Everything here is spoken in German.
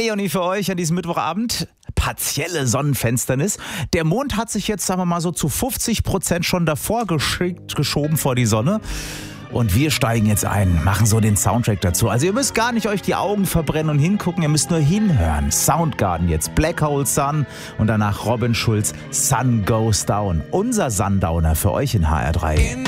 Leonie für euch an diesem Mittwochabend. Partielle Sonnenfinsternis. Der Mond hat sich jetzt, sagen wir mal so, zu 50% schon davor geschoben vor die Sonne. Und wir steigen jetzt ein, machen so den Soundtrack dazu. Also ihr müsst gar nicht euch die Augen verbrennen und hingucken, ihr müsst nur hinhören. Soundgarden jetzt, Black Hole Sun und danach Robin Schulz, Sun Goes Down. Unser Sundowner für euch in HR3.